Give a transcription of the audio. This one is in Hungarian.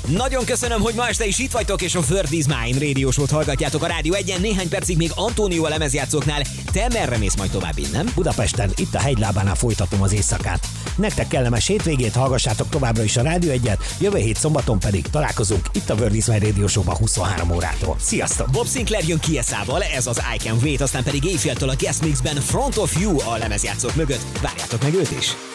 Nagyon köszönöm, hogy ma este is itt vagytok, és a Word is Mine Radio Show-t hallgatjátok a Rádió 1-en. Néhány percig még Antónió a lemezjátszóknál. Te merre mész majd tovább innen? Budapesten, itt a Hegylábánál folytatom az éjszakát. Nektek kellemes hétvégét, hallgassátok továbbra is a Rádió 1-et, jövő hét szombaton pedig találkozunk itt a Word is Mine Radio Show-ban 23 órától. Sziasztok! Bob Sinclair jön Kieszával, ez az I Can Wait, aztán pedig éjféltől a Guest Mixben Front of You a lemezjátszók mögött. Várjátok meg őt is!